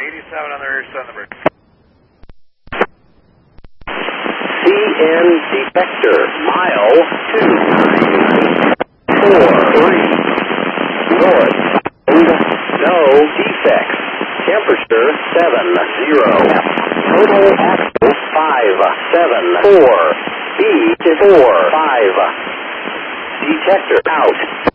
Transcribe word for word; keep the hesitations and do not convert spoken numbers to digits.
eighty-seven on the rear, send the bridge. C N detector, mile two four three north, no defects, temperature seven zero, total axis five seven four, speed is four five, detector out.